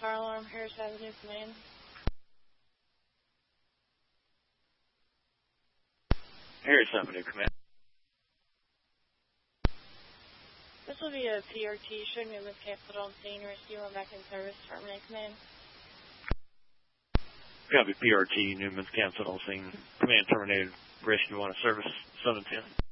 fire alarm, Harris Avenue, command. Harris Avenue, command. This will be a PRT. Should movement canceled on scene. Rescue and back in service. Terminate command. Copy PRT. Newman's canceled on scene. Command terminated. Rescue on a service. 710.